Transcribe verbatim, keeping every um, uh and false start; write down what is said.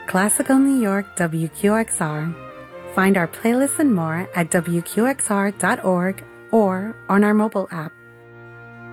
Classical New York W Q X R. Find our playlists and more at W Q X R dot org or on our mobile app.